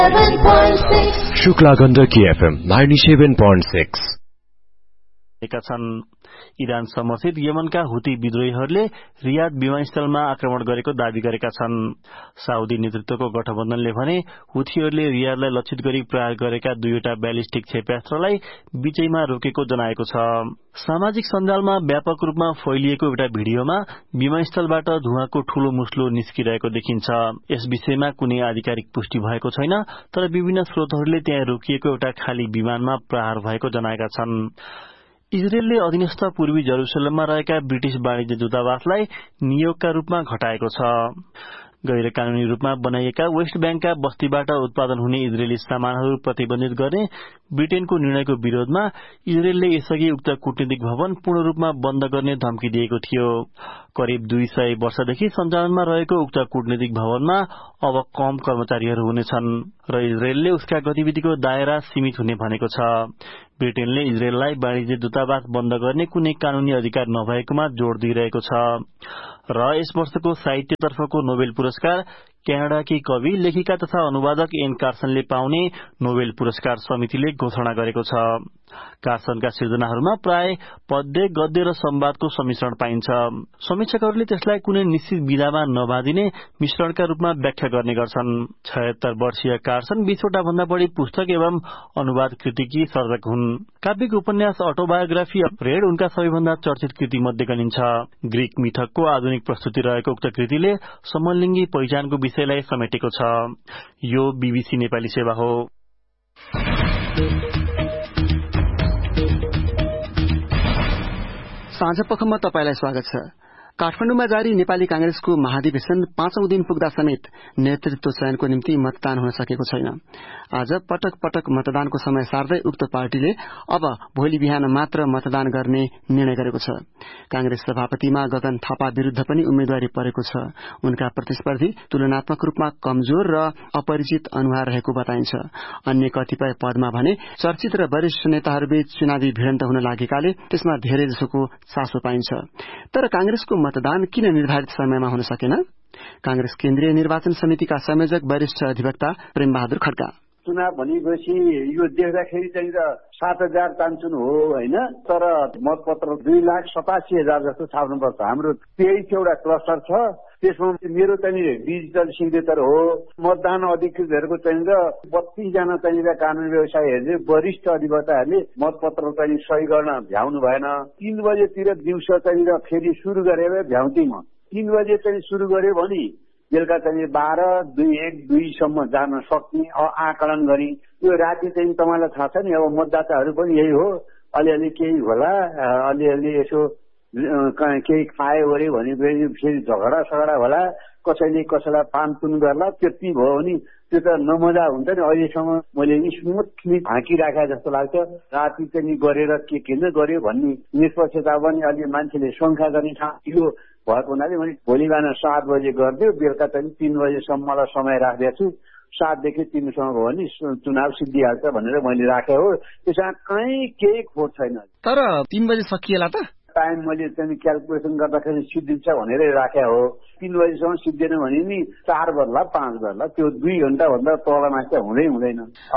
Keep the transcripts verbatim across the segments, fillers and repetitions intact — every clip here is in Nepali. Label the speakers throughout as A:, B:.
A: Shukla Gandaki FM ninety-seven point six
B: छन्। इरान समर्थित यमनका हुती विद्रोहीहरूले रियाद विमानस्थलमा आक्रमण गरेको दावी गरेका छन्। साउदी नेतृत्वको गठबन्धनले भने हुथीहरूले रियादलाई लक्षित गरी प्रहार गरेका दुईवटा ब्यालिस्टिक क्षेप्यास्त्रलाई बीचैमा रोकेको जनाएको छ। सामाजिक सञ्जालमा व्यापक रूपमा फैलिएको एउटा भिडियोमा विमानस्थलबाट धुवाँको ठूलो मुस्लो निस्किरहेको देखिन्छ। यस विषयमा कुनै आधिकारिक पुष्टि भएको छैन, तर विभिन्न स्रोतहरूले त्यहाँ रोकिएको एउटा खाली विमानमा प्रहार भएको जनाएका छन्। इजरायलले अधीनस्थ पूर्वी जेरुसलेममा रहेका ब्रिटिश वाणिज्य दूतावासलाई नियोगका रूपमा घटाएको छ। गैर कानूनी रूपमा बनाइएका वेस्ट ब्याङ्कका बस्तीबाट उत्पादन हुने इजरायली सामानहरू प्रतिबन्धित गर्ने ब्रिटेनको निर्णयको विरोधमा इजरायलले यसअघि उक्त कूटनीतिक भवन पूर्ण रूपमा बन्द गर्ने धम्की दिएको थियो। करिब दुई सय वर्षदेखि सञ्चालनमा रहेको उक्त कूटनीतिक भवनमा अब कम कर्मचारीहरू हुनेछन् र इजरायलले उसका गतिविधिको दायरा सीमित हुने भनेको छ। ब्रिटेनले इजरायललाई वाणिज्य दूतावास बन्द गर्ने कुनै कानूनी अधिकार नभएकोमा जोड़ दिइरहेको छ र यस वर्षको साहित्यतर्फको नोबेल पुरस्कार क्यानाडाकी कवि, लेखिका तथा अनुवादक एन कार्सनले पाउने नोबेल पुरस्कार समितिले घोषणा गरेको छ। कार्सनका सिर्जनाहरूमा प्राय पद्य, गद्य र संवादको सम्मिश्रण पाइन्छ। समीक्षकहरूले त्यसलाई कुनै निश्चित विधामा नबाँधिने मिश्रणका रूपमा व्याख्या गर्ने गर्छन्। छयत्तर वर्षीय कार्सन बीसवटा भन्दा बढ़ी पुस्तक एवं अनुवाद कृतिकी सर्जक हुन्। काव्यिक उपन्यास अटोबायोग्राफी अफ रेड उनका सबैभन्दा चर्चित कृति मध्ये गनिन्छ। ग्रीक मिथकको आधुनिक प्रस्तुति रहेको उक्त कृतिले समलिङ्गी पहिचानको विषयलाई समेटेको छ। यो बीबीसी नेपाली सेवा हो।
C: साँझपखमा तपाईलाई स्वागत छ। काठमाडौँमा जारी नेपाली कांग्रेसको महाधिवेशन पाँचौं दिन पुग्दा समेत नेतृत्व चयनको निम्ति मतदान हुन सकेको छैन। आज पटक पटक मतदानको समय सार्दै उक्त पार्टीले अब भोलि बिहान मात्र मतदान गर्ने निर्णय गरेको छ। कांग्रेस सभापतिमा गगन थापा विरूद्ध पनि उम्मेद्वारी परेको छ। उनका प्रतिस्पर्धी तुलनात्मक रूपमा कमजोर र अपरिचित अनुहार रहेको बताइन्छ। अन्य कतिपय पदमा भने चर्चित र वरिष्ठ नेताहरूबीच चुनावी भिडन्त हुन लागेकाले त्यसमा धेरै जसोको चासो पाइन्छ। तर कांग्रेसको मतदान किन निर्धारित समयमा हुन सकेन? कांग्रेस केन्द्रीय निर्वाचन समितिका संयोजक वरिष्ठ अधिवक्ता प्रेम बहादुर खड्का।
D: चुनाव भनेपछि यो देख्दाखेरि चाहिँ सात हजार चान्चुन हो होइन, तर मतपत्र दुई लाख सतासी हजार जस्तो छाप्नुपर्छ। हाम्रो तेइस एउटा क्लस्टर छ, त्यसमा मेरो चाहिँ डिजिटल सिग्नेचर हो। मतदान अधिकृतहरूको चाहिँ बत्तीस जना चाहिँ कानूनी व्यवसायीहरूले वरिष्ठ अधिवक्ताहरूले मतपत्र चाहिँ सही गर्न भ्याउनु भएन। तीन बजेतिर दिउँसो चाहिँ फेरि सुरु गरेर भ्याउँथेँ म। तीन बजे चाहिँ सुरु गर्यो भने बेलुका चाहिँ बाह्र दुई एक दुईसम्म जान सक्ने आकलन गरी। यो राति चाहिँ तपाईँलाई थाहा छ नि, अब मतदाताहरू पनि यही हो, अलिअलि केही होला, अलिअलि यसो केही खायो ओऱ्यो भने फेरि झगडा सगडा होला, कसैले कसैलाई पानपुन गर्ला, त्यति भयो भने त्यो त नमजा हुन्छ नि। अहिलेसम्म मैले स्मुथली हाँकिराखे जस्तो लाग्छ। राति चाहिँ गरेर के किन गर्यो भन्ने निष्पक्षता पनि अलि मान्छेले शङ्का गर्ने ठाउँ भएको हुनाले मैले भोलि बिहान सात बजे गरिदियो, बेलुका चाहिँ तीन बजेसम्मलाई समय राखिदिएको छु। सातदेखि तीनसम्म भयो भने चुनाव सिद्धिहाल्छ भनेर मैले राखे हो। त्यसमा कहीँ केही खोट छैन।
C: तर तीन बजे सकिएला त?
D: टाइम मैले चाहिँ क्यालकुलेसन गर्दाखेरि सिद्धिन्छ भनेरै राखे हो। तीन बजीसम्म सिद्धिएन भने नि चार बज्ला पाँच बज्ला, त्यो दुई घण्टा भन्दा तलमाथि हुँदै हुँदैन।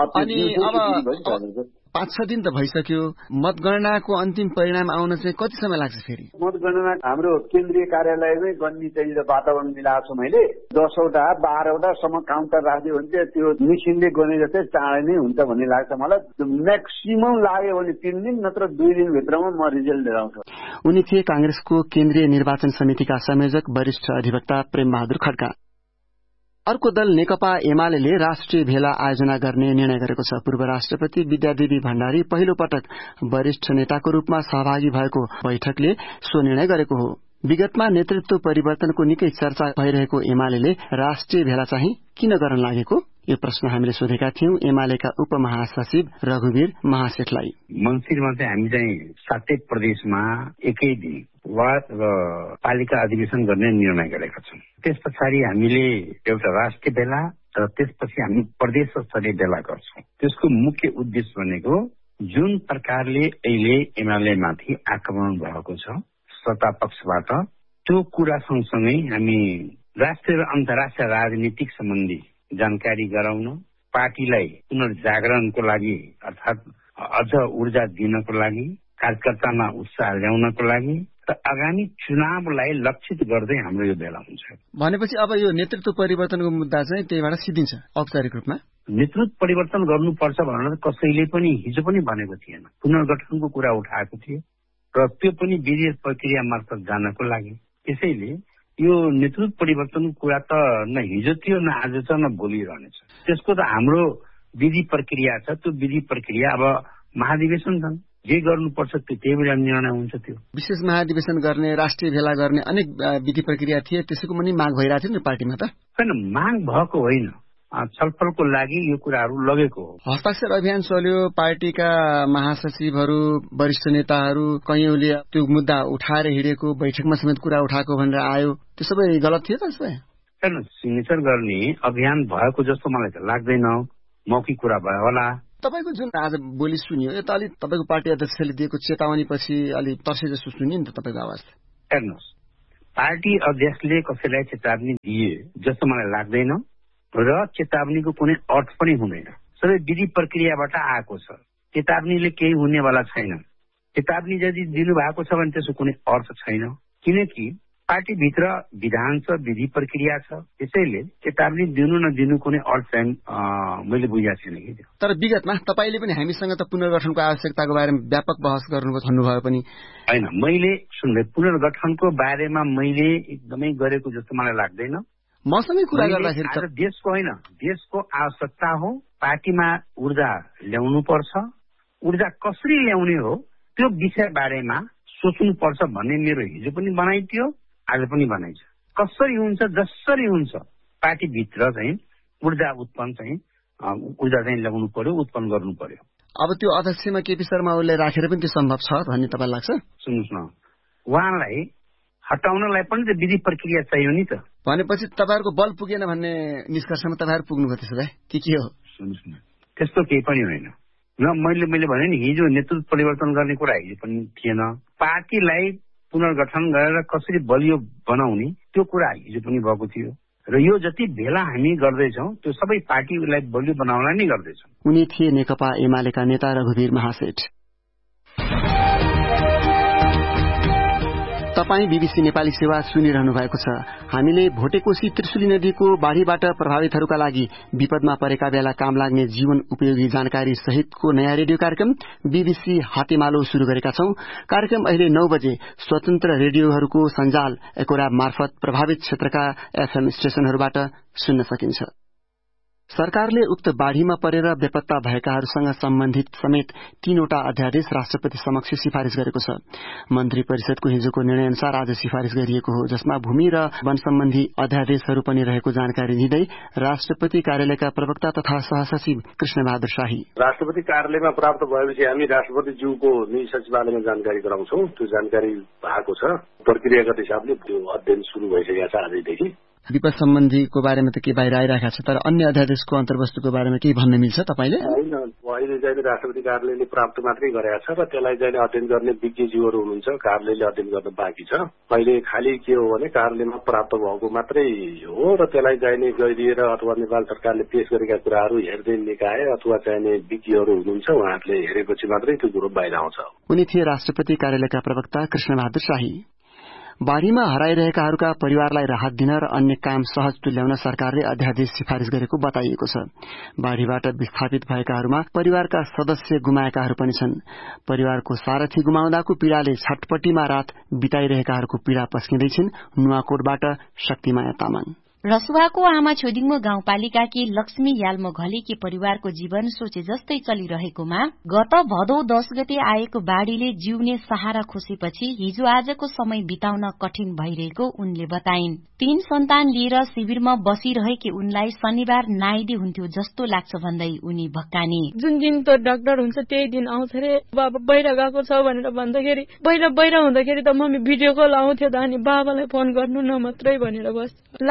C: पाँच छ दिन त भइसक्यो। मतगणनाको अन्तिम परिणाम आउन चाहिँ कति समय लाग्छ? फेरि
D: मतगणना हाम्रो केन्द्रीय कार्यालयमै गर्ने चाहिँ वातावरण मिलाएको छु मैले। दसवटा बाह्रवटासम्म काउन्टर राखिदियो भने चाहिँ त्यो मिसिनले गर्ने जस्तै चाँडै नै हुन्छ भन्ने लाग्छ मलाई। म्याक्सिमम लाग्यो भने तीन दिन नत्र दुई दिनभित्रमा म रिजल्ट लिएर आउँछु।
C: उनी थिए कांग्रेसको केन्द्रीय निर्वाचन समितिका संयोजक वरिष्ठ अधिवक्ता प्रेम बहादुर खड्का। अर्को दल नेकपा एमाले राष्ट्रिय भेला आयोजना गर्ने निर्णय गरेको छ। पूर्व राष्ट्रपति विद्यादेवी भण्डारी पहिलो पटक वरिष्ठ नेताको रूपमा सहभागी भएको बैठकले सो निर्णय गरेको हो। विगतमा नेतृत्व परिवर्तनको निकै चर्चा भइरहेको एमाले राष्ट्रिय भेला चाहिँ किन गर्न लागेको, यो प्रश्न हामीले सोधेका थियौं एमालेका उपमहासचिव रघुवीर महासेठलाई।
E: मङ्सिरमा चाहिँ हामी चाहिँ सातै प्रदेशमा एकै दिन वार्ड र पालिका अधिवेशन गर्ने निर्णय गरेका छौं। त्यस पछाडि हामीले एउटा राष्ट्रिय भेला र त्यसपछि हामी प्रदेश स्तरीय भेला गर्छौं। त्यसको मुख्य उद्देश्य भनेको जुन प्रकारले अहिले एमाले माथि आक्रमण भएको छ सत्ता पक्षबाट, त्यो कुरा सँगसँगै हामी राष्ट्रिय र अन्तर्राष्ट्रिय राजनीतिक सम्बन्धी जानकारी गराउन, पार्टीलाई पुनर्जागरणको लागि अर्थात् अझ ऊर्जा दिनको लागि, कार्यकर्तामा उत्साह ल्याउनको लागि र आगामी चुनावलाई लक्षित गर्दै हाम्रो यो भेला हुन्छ।
C: भनेपछि अब यो नेतृत्व परिवर्तनको मुद्दा चाहिँ त्यहीबाट सिद्धिन्छ औपचारिक रूपमा।
E: नेतृत्व परिवर्तन गर्नुपर्छ भनेर कसैले पनि हिजो पनि भनेको थिएन। पुनर्गठनको कुरा उठाएको थियो र त्यो पनि विधि प्रक्रिया मार्फत जानको लागि। त्यसैले यो नेतृत्व परिवर्तनको कुरा त न हिजो थियो, न आज छ, न भोलि रहनेछ। त्यसको त हाम्रो विधि प्रक्रिया छ। त्यो विधि प्रक्रिया अब महाधिवेशन छन्, जे गर्नुपर्छ त्यो त्यही बेला निर्णय हुन्छ। त्यो
C: विशेष महाधिवेशन गर्ने, राष्ट्रिय भेला गर्ने अनेक विधि प्रक्रिया थिए, त्यसको पनि माग भइरहेको थियो नि पार्टीमा त।
E: होइन, माग भएको होइन, छलफलको लागि यो कुराहरू लगेको हो।
C: हस्ताक्षर अभियान चल्यो, पार्टीका महासचिवहरू, वरिष्ठ नेताहरू कैयौंले त्यो मुद्दा उठाएर हिँडेको, बैठकमा समेत कुरा उठाएको भनेर आयो। त्यो सबै गलत थियो त?
E: होइन, सिग्नेचर गर्ने अभियान भएको जस्तो मलाई त लाग्दैन। मौखिक कुरा भयो होला।
C: तपाईको जुन आज बोली सुनियो, यो त अलि तपाईँको पार्टी अध्यक्षले दिएको चेतावनी पछि अलि तर्से जस्तो सुनियो नि त तपाईँको आवाज।
E: हेर्नुहोस्, पार्टी अध्यक्षले कसैलाई चेतावनी दिए जस्तो मलाई लाग्दैन र चेतावनीको कुनै अर्थ पनि हुँदैन। सबै विधि प्रक्रियाबाट आएको छ। चेतावनीले केही हुनेवाला छैन। चेतावनी यदि दिनुभएको छ भने त्यसको कुनै अर्थ छैन, किनकि पार्टीभित्र विधान छ, विधि प्रक्रिया छ। त्यसैले चेतावनी दिनु नदिनु कुनै अर्थ चाहिँ मैले बुझेको छैन कि।
C: तर विगतमा तपाईँले पनि हामीसँग त पुनर्गठनको आवश्यकताको बारेमा व्यापक बहस गर्नुभयो भन्नुभयो पनि।
E: होइन, मैले सुन्दै पुनर्गठनको बारेमा मैले एकदमै गरेको जस्तो मलाई लाग्दैन।
C: मसँगै कुरा गर्दाखेरि
E: देशको होइन, देशको आवश्यकता हो। पार्टीमा ऊर्जा ल्याउनु पर्छ। ऊर्जा कसरी ल्याउने हो त्यो विषय बारेमा सोच्नुपर्छ भन्ने मेरो हिजो पनि बनाइ थियो, आज पनि बनाइ छ। कसरी हुन्छ, जसरी हुन्छ पार्टीभित्र चाहिँ ऊर्जा उत्पन्न चाहिँ ऊर्जा चाहिँ ल्याउनु पर्यो, उत्पन्न गर्नु पर्यो।
C: अब त्यो अध्यक्षमा केपी शर्मा ओलीलाई राखेर पनि त्यो सम्भव छ भन्ने तपाईलाई लाग्छ?
E: सुन्नुहोस् न, उहाँलाई हटाउनलाई पनि त विधि प्रक्रिया चाहियो नि त।
C: भनेपछि तपाईँहरूको बल पुगेन भन्ने निष्कर्षमा तपाईँहरू पुग्नुभयो त्यसो भए के के हो?
E: सुन्नुहोस् न, त्यस्तो केही पनि होइन। न मैले मैले भने नि हिजो नेतृत्व परिवर्तन गर्ने कुरा हिजो पनि थिएन। पार्टीलाई पुनर्गठन गरेर कसरी बलियो बनाउने त्यो कुरा हिजो पनि भएको थियो र यो जति भेला हामी गर्दैछौँ त्यो सबै पार्टीलाई बलियो बनाउनलाई नै गर्दैछौँ।
C: उनी थिए नेकपा एमालेका नेता रघुवीर महासेठ। तपाईँ बीबीसी नेपाली सेवा सुनिरहनु भएको छ। हामीले भोटेकोशी त्रिशुली नदीको बाढ़ीबाट प्रभावितहरूका लागि विपदमा परेका बेला काम लाग्ने जीवन उपयोगी जानकारी सहितको नयाँ रेडियो कार्यक्रम बीबीसी हातेमालो शुरू गरेका छौं। कार्यक्रम अहिले नौ बजे स्वतन्त्र रेडियोहरूको सञ्जाल एकोरा मार्फत प्रभावित क्षेत्रका एफएम स्टेशनहरूबाट सुन्न सकिन्छ। सरकारले उक्त बाढ़ीमा परेर बेपत्ता भएकाहरूसँग सम्बन्धित समेत तीनवटा अध्यादेश राष्ट्रपति समक्ष सिफारिश गरेको छ। मन्त्री परिषदको हिजोको निर्णय अनुसार आज सिफारिश गरिएको हो, जसमा भूमि र वन सम्बन्धी अध्यादेशहरू पनि रहेको जानकारी दिँदै राष्ट्रपति कार्यालयका प्रवक्ता तथा सहसचिव कृष्ण बहादुर शाही,
F: राष्ट्रपति कार्यालयमा प्राप्त भएपछि हामी राष्ट्रपतिज्यूको निजी सचिवालयमा जानकारी गराउँछौं। त्यो जानकारी भएको छ। प्रक्रियागत हिसाबले त्यो अध्ययन शुरू भइसकेको छ आजैदेखि।
C: विपद सम्बन्धीको बारेमा त के बाहिर आइरहेको छ, तर अन्य अध्यादेशको अन्तर्वस्तुको बारेमा केही भन्न मिल्छ तपाईले?
F: होइन, अहिले चाहिँ राष्ट्रपति कार्यालयले प्राप्त मात्रै गरेको छ र त्यसलाई चाहिँ अध्ययन गर्ने विज्ञज्यूहरू हुनुहुन्छ, कार्यालयले अध्ययन गर्न बाँकी छ। अहिले खालि के हो भने कार्यालयमा प्राप्त भएको मात्रै हो र त्यसलाई चाहिने गरिदिएर अथवा नेपाल सरकारले पेश गरेका कुराहरू हेर्दै निकाय अथवा चाहिने विज्ञहरू हुनुहुन्छ, उहाँहरूले हेरेपछि मात्रै त्यो कुरो बाहिर आउँछ।
C: उनी थिए राष्ट्रपति कार्यालयका प्रवक्ता कृष्ण बहादुर शाही। बाढ़ीमा हराइरहेकाहरूका परिवारलाई राहत दिन र अन्य काम सहज तुल्याउन सरकारले अध्यादेश सिफारिश गरेको बताइएको छ। बाढ़ीबाट विस्थापित भएकाहरूमा परिवारका सदस्य गुमाएकाहरू पनि छन्। परिवारको सारथी गुमाउँदाको पीड़ाले छटपट्टिमा रात बिताइरहेकाहरूको पीड़ा पस्किँदैछिन्। नुवाकोटबाट शक्तिमाया तामाङ।
G: रसुवाको आमा छोदिङमो गाउँपालिकाकी लक्ष्मी याल्मो घलेकी परिवारको जीवन सोचे जस्तै चलिरहेकोमा गत भदौ दश गते आएको बाढ़ीले जिउने सहारा खोसेपछि हिजो आजको समय बिताउन कठिन भइरहेको उनले बताइन्। तीन सन्तान लिएर शिविरमा बसिरहेकी उनलाई शनिबार नाइदी हुन्थ्यो जस्तो लाग्छ भन्दै उनी भक्कानी।
H: जुन दिन त डाक्टर हुन्छ त्यही दिन आउँछ रे, बाबा बाहिर गएको छ भनेर भन्दाखेरि बाहिर बाहिर हुँदाखेरि त मम्मी भिडियो कल आउँथ्यो त अनि बाबालाई फोन गर्नु न मात्रै भनेर बस लाज बाबा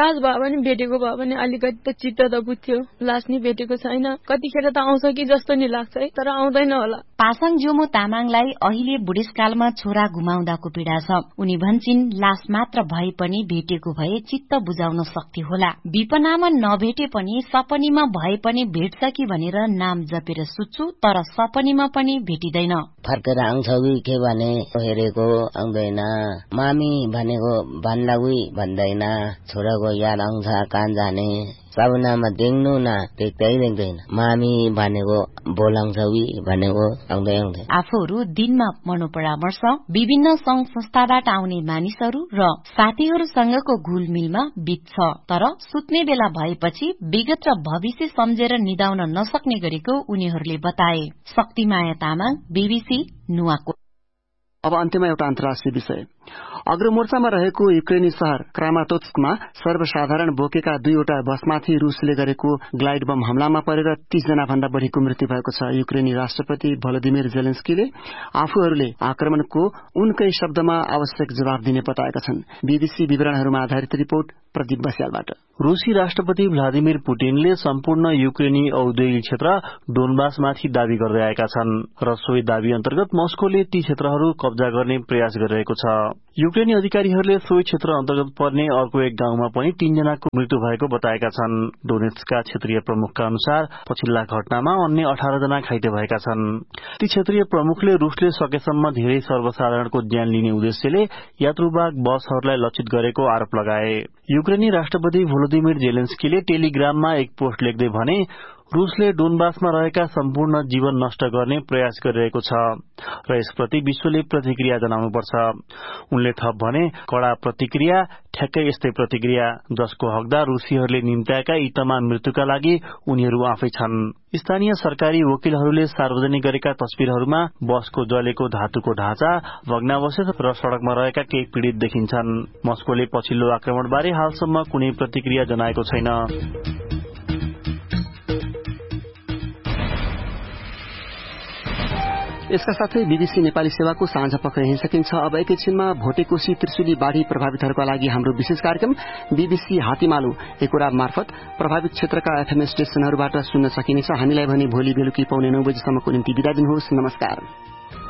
H: पनि भेटेको भए पनि अलिकति त चित्त त बुझ्थ्यो। लास नि भेटेको छैन, कतिखेर त आउँछ कि जस्तो नि लाग्छ है, तर आउँदैन होला।
G: पासाङ जोमो तामाङलाई अहिले बुढेसकालमा छोरा गुमाउँदाको पीड़ा छ। उनी भन्छिन् लास मात्र भए पनि भेटेको भए चित्त बुझाउन सक्थ्यो होला। विपनामा नभेटे पनि सपनीमा भए पनि भेट्छ कि भनेर नाम जपेर सुत्छु, तर सपनीमा पनि भेटिँदैन।
I: फर्केर आउँछ कि के भने हेरेको आउँदैन, मामी भनेको भन्दा उही भन्दैन, छोराको याद आउँछ कहाँ जाने, सपनामा देख्नु न देख्दै देख्दैन, मामी भनेको बोलाउँछ उही भनेको आउँदै आउँदैन।
G: आफूहरू दिनमा मनोपरामर्श, विभिन्न संघ संस्थाबाट आउने मानिसहरू र साथीहरूसँगको घुलमिलमा बित्छ, तर सुत्ने बेला भएपछि विगत र भविष्य सम्झेर निदाउन नसक्ने गरेको उनीहरूले बताए। शक्तिमाया तामाङ, बीबीसी नुवाकोट।
C: अब अन्त्यमा एउटा अन्तर्राष्ट्रिय विषय। अग्रमोर्चामा रहेको युक्रेनी शहर क्रामातोत्स्कमा सर्वसाधारण बोकेका दुईवटा बसमाथि रूसले गरेको ग्लाइड बम हमलामा परेर तीस जना भन्दा बढ़ीको मृत्यु भएको छ। युक्रेनी राष्ट्रपति भलोदिमिर जेलेन्स्कीले आफूहरूले आक्रमणको उनकै शब्दमा आवश्यक जवाब दिने बताएका छन्। बीबीसी विवरणहरूमा आधारित रिपोर्ट प्रदीप बस्यालबाट।
B: रूसी राष्ट्रपति भ्लादिमिर पुटिनले सम्पूर्ण युक्रेनी औद्योगिक क्षेत्र डोनबासमाथि दावी गर्दै आएका छन् र सोही दावी अन्तर्गत मस्कोले ती क्षेत्रहरू कब्जा गर्ने प्रयास गरिरहेको छ। युक्रेनी अधिकारीहरूले सोही क्षेत्र अन्तर्गत पर्ने अर्को एक गाउँमा पनि तीनजनाको मृत्यु भएको बताएका छन्। डोनेट्सका क्षेत्रीय प्रमुखका अनुसार पछिल्ला घटनामा अन्य अठार जना घाइते भएका छन्। ती क्षेत्रीय प्रमुखले रूसले सकेसम्म धेरै सर्वसाधारणको ज्यान लिने उद्देश्यले यात्रुवाहक बसहरूलाई लक्षित गरेको आरोप लगाए। युक्रेनी राष्ट्रपति भोलोदिमिर जेलेन्स्कीले टेलिग्राममा एक पोस्ट लेख्दै भने रूसले डोनबासमा रहेका सम्पूर्ण जीवन नष्ट गर्ने प्रयास गरिरहेको छ र यसप्रति विश्वले प्रतिक्रिया जनाउनुपर्छ। उनले थप भने कड़ा प्रतिक्रिया ठ्याक्कै यस्तै प्रतिक्रिया जसको हकदार रूसीहरूले निम्त्याएका यी तमाम मृत्युका लागि उनीहरू आफै छन्। स्थानीय सरकारी वकिलहरूले सार्वजनिक गरेका तस्विरहरूमा बसको जलेको धातुको ढाँचा, भग्नावशेष र सड़कमा रहेका केही पीड़ित देखिन्छन्। मस्कोले पछिल्लो आक्रमणबारे हालसम्म कुनै प्रतिक्रिया जनाएको छैन।
C: यसका साथै बीबीसी नेपाली सेवाको साँझ पख हेर्न सकिन्छ। अब एकैछिनमा भोटेकोशी त्रिशुली बाढ़ी प्रभावितहरूका लागि हाम्रो विशेष कार्यक्रम बीबीसी हातीमालु एकोराब मार्फत प्रभावित क्षेत्रका एफएम स्टेशनहरूबाट सुन्न सकिनेछ। हामीलाई भने भोलि बेलुकी पौने नौ बजीसम्मको निम्ति बिदा दिनुहोस्। नमस्कार।